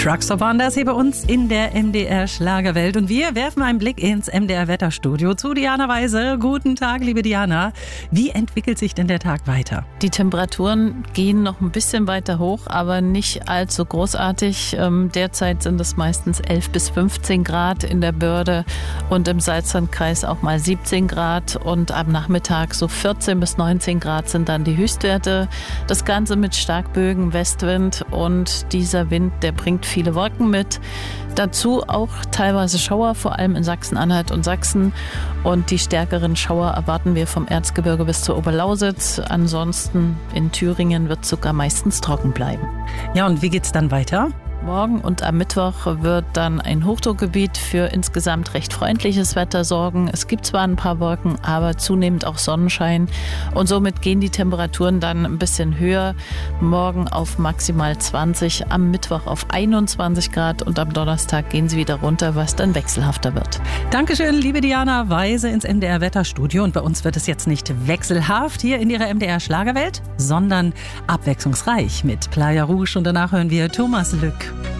Drugstore waren das hier bei uns in der MDR Schlagerwelt. Und wir werfen einen Blick ins MDR Wetterstudio zu Diana Weise. Guten Tag, liebe Diana. Wie entwickelt sich denn der Tag weiter? Die Temperaturen gehen noch ein bisschen weiter hoch, aber nicht allzu großartig. Derzeit sind es meistens 11 bis 15 Grad in der Börde und im Salzlandkreis auch mal 17 Grad. Und am Nachmittag so 14 bis 19 Grad sind dann die Höchstwerte. Das Ganze mit Starkbögen, Westwind, und dieser Wind, der bringt viele Wolken mit. Dazu auch teilweise Schauer, vor allem in Sachsen-Anhalt und Sachsen. Und die stärkeren Schauer erwarten wir vom Erzgebirge bis zur Oberlausitz. Ansonsten in Thüringen wird es sogar meistens trocken bleiben. Ja, und wie geht's dann weiter? Morgen und am Mittwoch wird dann ein Hochdruckgebiet für insgesamt recht freundliches Wetter sorgen. Es gibt zwar ein paar Wolken, aber zunehmend auch Sonnenschein. Und somit gehen die Temperaturen dann ein bisschen höher. Morgen auf maximal 20, am Mittwoch auf 21 Grad und am Donnerstag gehen sie wieder runter, was dann wechselhafter wird. Dankeschön, liebe Diana Weise ins MDR Wetterstudio. Und bei uns wird es jetzt nicht wechselhaft hier in Ihrer MDR Schlagerwelt, sondern abwechslungsreich mit Playa Rouge. Und danach hören wir Thomas Lück.